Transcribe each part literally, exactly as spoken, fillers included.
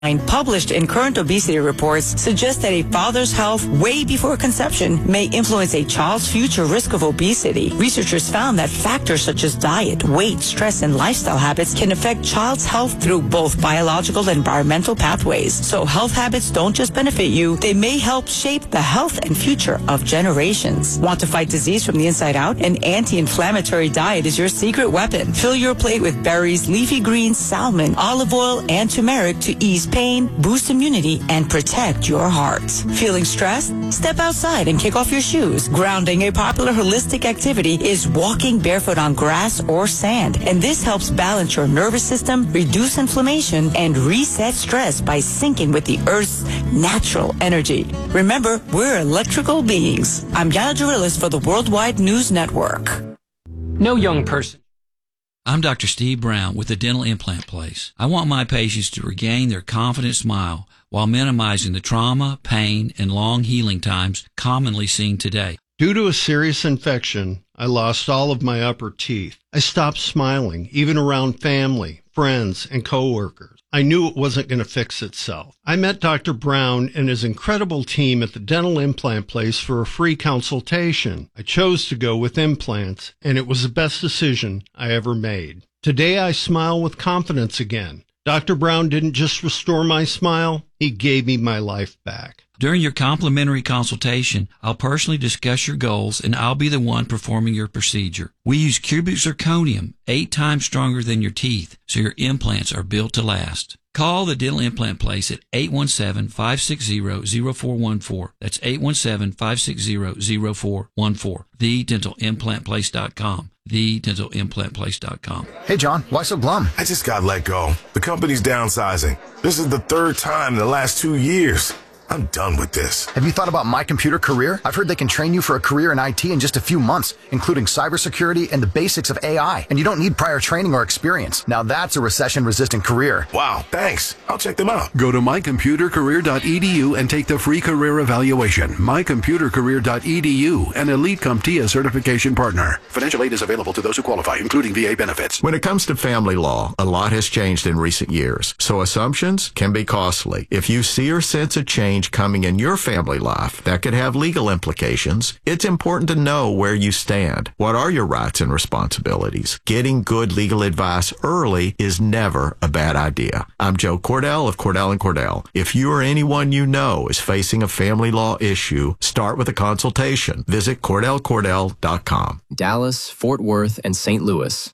published in current obesity reports suggest that a father's health way before conception may influence a child's future risk of obesity. Researchers found that factors such as diet, weight, stress, and lifestyle habits can affect child's health through both biological and environmental pathways. So health habits don't just benefit you, they may help shape the health and future of generations. Want to fight disease from the inside out? An anti-inflammatory diet is your secret weapon. Fill your plate with berries, leafy greens, salmon, olive oil, and turmeric to ease pain, boost immunity, and protect your heart. Feeling stressed? Step outside and kick off your shoes. Grounding, a popular holistic activity, is walking barefoot on grass or sand. And this helps balance your nervous system, reduce inflammation, and reset stress by syncing with the Earth's natural energy. Remember, we're electrical beings. I'm Yana Jarillas for the Worldwide News Network. No young person. I'm Doctor Steve Brown with the Dental Implant Place. I want my patients to regain their confident smile while minimizing the trauma, pain, and long healing times commonly seen today. Due to a serious infection, I lost all of my upper teeth. I stopped smiling, even around family, friends, and coworkers. I knew it wasn't going to fix itself. I met Doctor Brown and his incredible team at the Dental Implant Place for a free consultation. I chose to go with implants, and it was the best decision I ever made. Today, I smile with confidence again. Doctor Brown didn't just restore my smile, he gave me my life back. During your complimentary consultation, I'll personally discuss your goals, and I'll be the one performing your procedure. We use cubic zirconium, eight times stronger than your teeth, so your implants are built to last. Call the Dental Implant Place at eight one seven, five six zero, zero four one four. That's eight one seven, five six zero, zero four one four. the dental implant place dot com. the dental implant place dot com. Hey, John, why so glum? I just got let go. The company's downsizing. This is the third time in the last two years. I'm done with this. Have you thought about My Computer Career? I've heard they can train you for a career in I T in just a few months, including cybersecurity and the basics of A I. And you don't need prior training or experience. Now that's a recession-resistant career. Wow, thanks. I'll check them out. Go to my computer career dot e d u and take the free career evaluation. my computer career dot e d u, an Elite CompTIA certification partner. Financial aid is available to those who qualify, including V A benefits. When it comes to family law, a lot has changed in recent years, so assumptions can be costly. If you see or sense a change coming in your family life that could have legal implications, it's important to know where you stand. What are your rights and responsibilities? Getting good legal advice early is never a bad idea. I'm Joe Cordell of Cordell and Cordell. If you or anyone you know is facing a family law issue, start with a consultation. Visit cordell cordell dot com. Dallas, Fort Worth, and Saint Louis.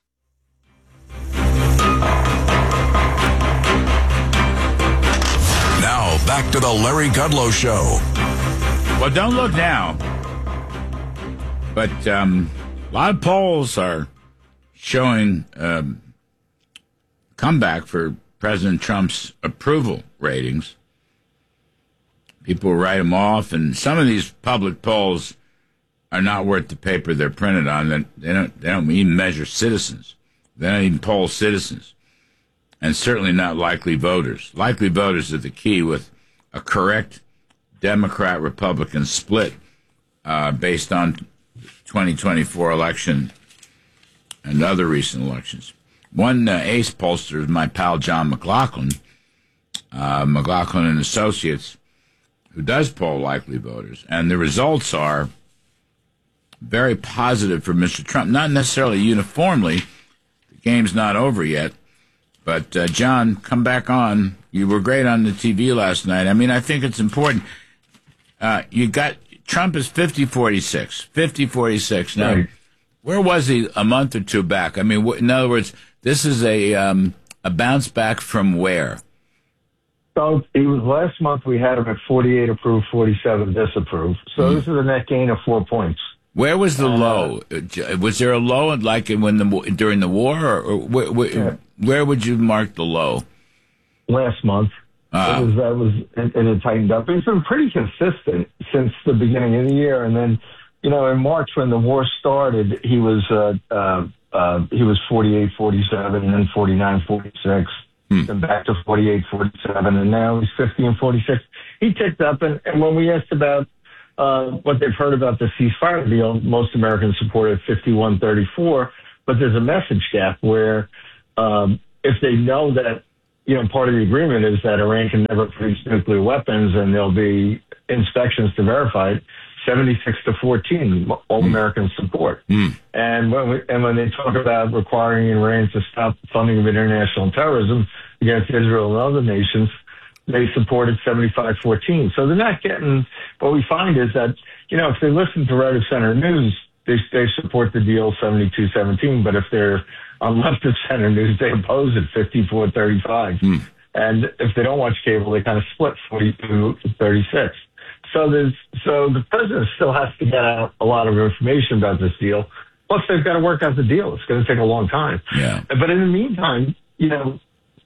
Now, back to the Larry Kudlow Show. Well, don't look now. But um, a lot of polls are showing um, comeback for President Trump's approval ratings. People write them off, and some of these public polls are not worth the paper they're printed on. They don't, they don't even measure citizens. They don't even poll citizens. And certainly not likely voters. Likely voters are the key, with a correct Democrat-Republican split uh, based on twenty twenty-four election and other recent elections. One uh, ace pollster is my pal John McLaughlin, uh, McLaughlin and Associates, who does poll likely voters. And the results are very positive for Mister Trump. Not necessarily uniformly. The game's not over yet. But, uh, John, come back on. You were great on the T V last night. I mean, I think it's important. Uh, you got Trump is fifty forty-six. fifty forty-six. Now, right. Where was he a month or two back? I mean, w- in other words, this is a um, a bounce back from where? So it was last month we had him at forty-eight approved, forty-seven disapproved. So mm. this is a net gain of four points. Where was the uh, low? Was there a low like when the during the war, or, or where, where, yeah. where would you mark the low? Last month. Uh, it was, that was and, and it tightened up. It's been pretty consistent since the beginning of the year, and then you know in March when the war started, he was uh, uh, uh, he was forty-eight, forty-seven, and then forty-nine, forty-six, hmm. and back to forty-eight, forty-seven, and now he's fifty and forty-six. He ticked up, and, and when we asked about Uh, what they've heard about the ceasefire deal, most Americans supported fifty-one thirty-four, but there's a message gap where um, if they know that you know, part of the agreement is that Iran can never produce nuclear weapons, and there'll be inspections to verify it. seventy-six to fourteen, all American support. Mm. And when we, and when they talk about requiring Iran to stop funding of international terrorism against Israel and other nations, they supported seventy-five fourteen. So they're not getting, what we find is that, you know, if they listen to right of center news, they, they support the deal seventy-two seventeen, but if they're on left of center news, they oppose it fifty-four thirty-five. Mm. And if they don't watch cable, they kind of split forty-two thirty-six. So there's, so the president still has to get out a lot of information about this deal. Plus, they've got to work out the deal. It's going to take a long time. Yeah. But in the meantime, you know,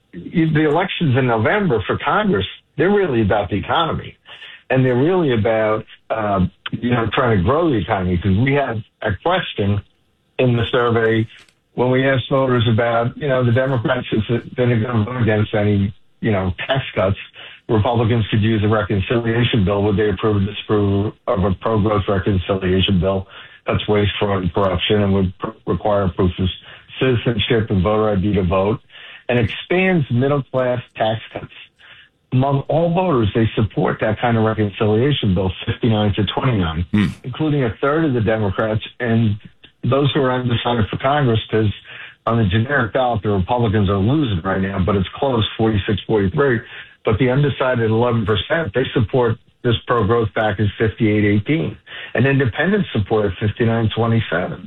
the elections in November for Congress, they're really about the economy. And they're really about, uh, you know, trying to grow the economy. Because we had a question in the survey when we asked voters about, you know, the Democrats that they're going to vote against any, you know, tax cuts. Republicans could use a reconciliation bill. Would they approve or disapprove of a pro-growth reconciliation bill that's waste, fraud, and corruption and would pr- require proof of citizenship and voter I D to vote and expands middle-class tax cuts? Among all voters, they support that kind of reconciliation bill, fifty-nine to twenty-nine, hmm. including a third of the Democrats and those who are undecided for Congress, because on the generic ballot, the Republicans are losing right now, but it's close, forty-six forty-three. But the undecided eleven percent, they support this pro-growth package fifty-eight eighteen. And independents support it fifty-nine twenty-seven.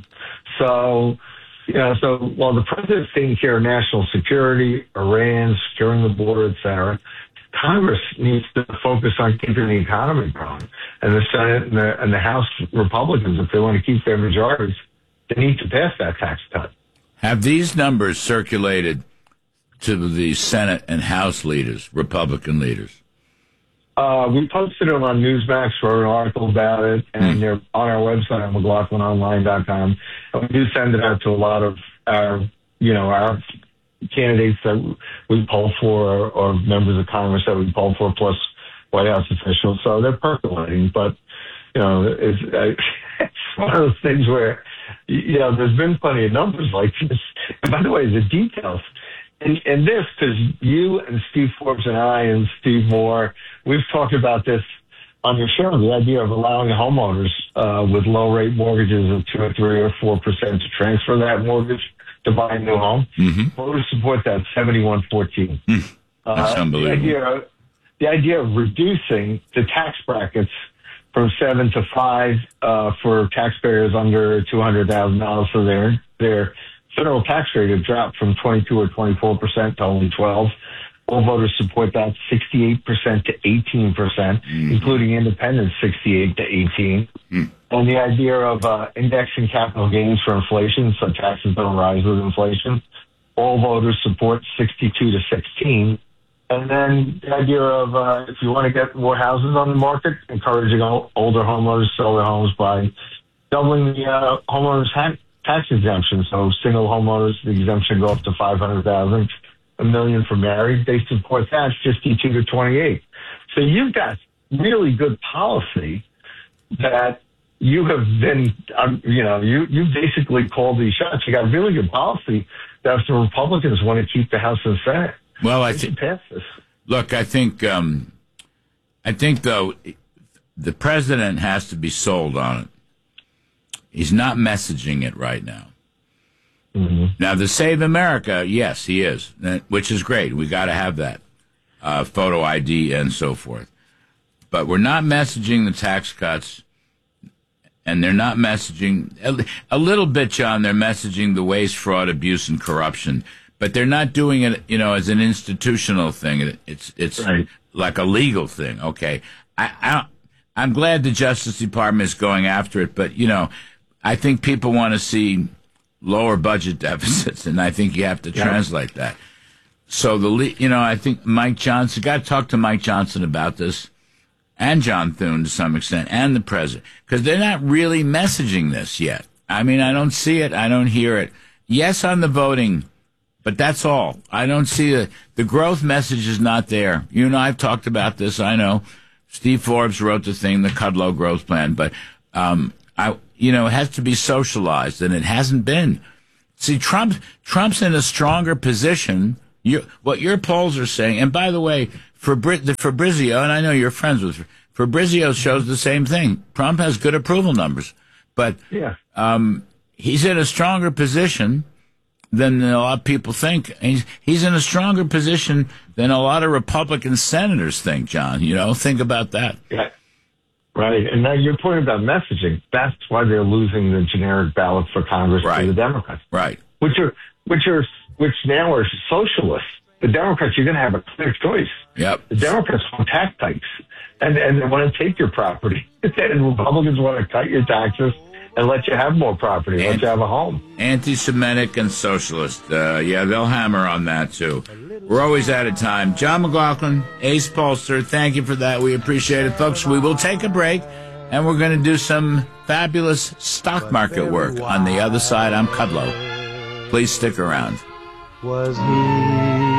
So, you know, so while the president's taking care of national security, Iran, securing the border, et cetera, Congress needs to focus on keeping the economy growing. And the Senate and the, and the House Republicans, if they want to keep their majorities, they need to pass that tax cut. Have these numbers circulated to the Senate and House leaders, Republican leaders? Uh, we posted them on Newsmax, wrote an article about it, and mm. they're on our website at McLaughlin Online dot com. And we do send it out to a lot of our, you know, our candidates that we poll for, or, or members of Congress that we poll for, plus White House officials. So they're percolating, but, you know, it's, it's one of those things where, you know, there's been plenty of numbers like this. And by the way, the details. And, and this, because you and Steve Forbes and I and Steve Moore, we've talked about this on your show, the idea of allowing homeowners uh, with low-rate mortgages of two or three or four percent to transfer that mortgage to buy a new home. Mm-hmm. Voters support that seventy-one fourteen. Mm. That's uh, unbelievable. The idea, the idea of reducing the tax brackets from seven to five uh, for taxpayers under two hundred thousand dollars, so their their federal tax rate have dropped from twenty-two or twenty-four percent to only twelve. All voters support that, sixty-eight percent to eighteen percent, mm-hmm. including independents, sixty-eight to eighteen. Mm. And the idea of uh, indexing capital gains for inflation, so taxes don't rise with inflation. All voters support sixty-two to sixteen. And then the idea of uh, if you want to get more houses on the market, encouraging older homeowners to sell their homes by doubling the uh, homeowners' tax tax exemption. So single homeowners, the exemption go up to five hundred thousand dollars, a million for married. They support that, fifty-two to twenty-eight. So you've got really good policy that you have been, um, you know, you, you basically called these shots. You got really good policy that if the Republicans want to keep the House and Senate, well, I think, pass this. Look, I think, um, I think though, the president has to be sold on it. He's not messaging it right now. Mm-hmm. Now, the Save America, yes, he is, which is great. We got to have that uh, photo I D and so forth. But we're not messaging the tax cuts, and they're not messaging a, a little bit, John. They're messaging the waste, fraud, abuse, and corruption, but they're not doing it, you know, as an institutional thing. It's it's right. like a legal thing. Okay, I, I I'm glad the Justice Department is going after it, but you know, I think people want to see lower budget deficits, and I think you have to yeah. translate that. So the you know, I think Mike Johnson got to talk to Mike Johnson about this, and John Thune to some extent, and the president, because they're not really messaging this yet. I mean, I don't see it, I don't hear it. Yes, on the voting, but that's all. I don't see it. The growth message is not there. You and I have talked about this. I know Steve Forbes wrote the thing, the Kudlow growth plan, but um, I, you know, it has to be socialized, and it hasn't been. See, Trump, Trump's in a stronger position. You, what your polls are saying, and by the way, for Brit, the Fabrizio, and I know you're friends with Fabrizio, shows the same thing. Trump has good approval numbers, but yeah. um, he's in a stronger position than a lot of people think. He's, he's in a stronger position than a lot of Republican senators think, John. You know, think about that. Yeah. Right. And now your point about messaging, that's why they're losing the generic ballots for Congress right. to the Democrats. Right. Which are, which are, which now are socialists. The Democrats, you're going to have a clear choice. Yep. The Democrats want tax hikes, and, and they want to take your property. And Republicans want to cut your taxes and let you have more property, Ant- let you have a home. Anti-Semitic and socialist. Uh, yeah, they'll hammer on that, too. We're always out of time. John McLaughlin, Ace Pollster, thank you for that. We appreciate it. Folks, we will take a break, and we're going to do some fabulous stock market work. On the other side, I'm Kudlow. Please stick around. Was he?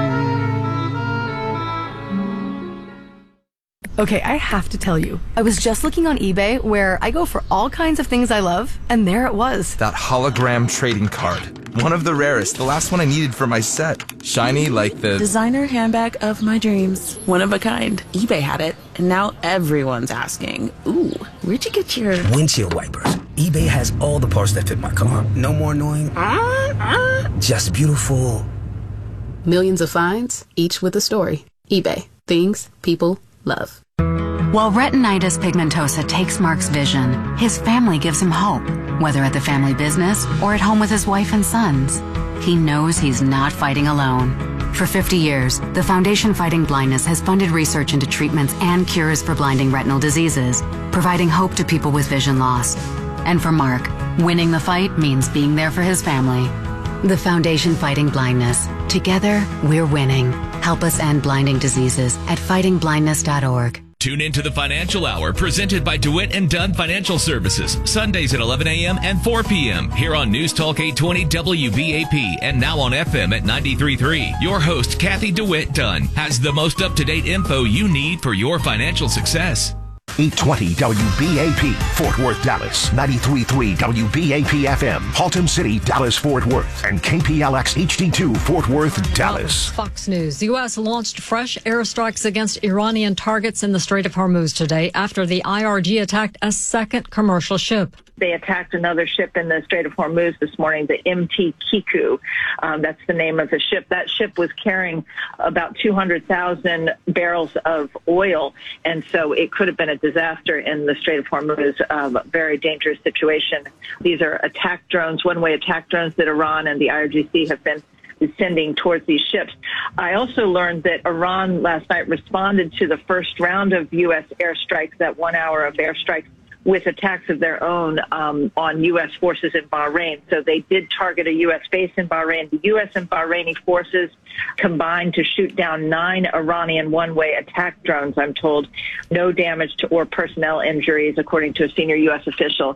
Okay, I have to tell you, I was just looking on eBay where I go for all kinds of things I love, and there it was. That hologram trading card. One of the rarest, the last one I needed for my set. Shiny like the... designer handbag of my dreams. One of a kind. eBay had it, and now everyone's asking, ooh, where'd you get your... windshield wipers. eBay has all the parts that fit my car. No more annoying... Uh, uh. Just beautiful. Millions of finds, each with a story. eBay. Things people love. While retinitis pigmentosa takes Mark's vision, his family gives him hope, whether at the family business or at home with his wife and sons. He knows he's not fighting alone. For fifty years, the Foundation Fighting Blindness has funded research into treatments and cures for blinding retinal diseases, providing hope to people with vision loss. And for Mark, winning the fight means being there for his family. The Foundation Fighting Blindness. Together, we're winning. Help us end blinding diseases at fighting blindness dot org. Tune into the Financial Hour presented by DeWitt and Dunn Financial Services, Sundays at eleven a.m. and four p.m. here on News Talk eight twenty W B A P and now on F M at ninety-three point three. Your host, Kathy DeWitt Dunn, has the most up-to-date info you need for your financial success. eight twenty W B A P, Fort Worth, Dallas, ninety-three point three W B A P F M, Haltom City, Dallas, Fort Worth, and K P L X H D two, Fort Worth, Dallas. Fox News. The U S launched fresh airstrikes against Iranian targets in the Strait of Hormuz today after the I R G attacked a second commercial ship. They attacked another ship in the Strait of Hormuz this morning, the M T Kiku. Um, that's the name of the ship. That ship was carrying about two hundred thousand barrels of oil, and so it could have been a disaster in the Strait of Hormuz, um, a very dangerous situation. These are attack drones, one-way attack drones that Iran and the I R G C have been sending towards these ships. I also learned that Iran last night responded to the first round of U S airstrikes, that one hour of airstrikes, with attacks of their own um, on U S forces in Bahrain. So they did target a U S base in Bahrain. The U S and Bahraini forces combined to shoot down nine Iranian one-way attack drones, I'm told. No damage to or personnel injuries, according to a senior U S official.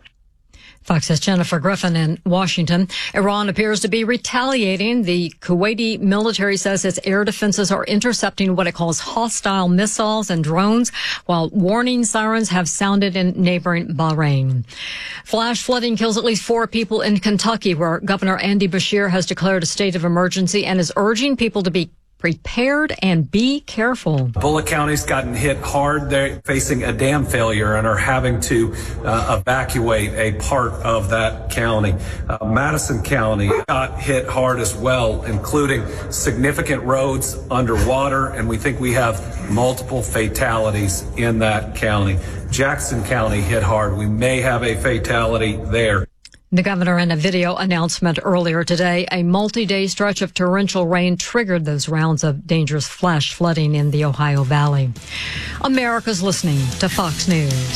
Fox's Jennifer Griffin in Washington. Iran appears to be retaliating. The Kuwaiti military says its air defenses are intercepting what it calls hostile missiles and drones, while warning sirens have sounded in neighboring Bahrain. Flash flooding kills at least four people in Kentucky, where Governor Andy Beshear has declared a state of emergency and is urging people to be prepared and be careful. Bullitt County's gotten hit hard. They're facing a dam failure and are having to uh, evacuate a part of that county. Uh, Madison County got hit hard as well, including significant roads underwater, and we think we have multiple fatalities in that county. Jackson County hit hard. We may have a fatality there. The governor, in a video announcement earlier today, a multi-day stretch of torrential rain triggered those rounds of dangerous flash flooding in the Ohio Valley. America's listening to Fox News.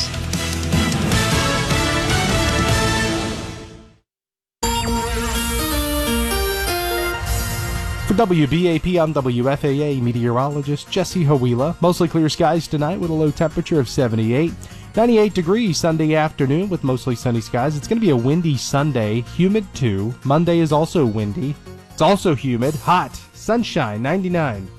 For W B A P, I'm W F A A meteorologist Jesse Hawila. Mostly clear skies tonight with a low temperature of seventy-eight. ninety-eight degrees Sunday afternoon with mostly sunny skies. It's going to be a windy Sunday, humid too. Monday is also windy. It's also humid, hot, sunshine, ninety-nine.